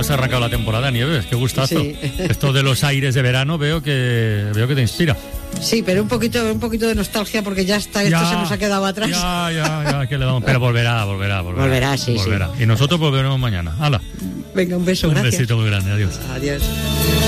has arrancado la temporada, Nieves, qué gustazo. Sí. Esto de los aires de verano veo que te inspira. Sí, pero un poquito de nostalgia porque ya está, esto se nos ha quedado atrás. Ya, que le damos. Pero volverá. Volverá, sí. Y nosotros volveremos mañana. ¡Hala! Venga, un beso, Un gracias. besito muy grande, adiós. Adiós.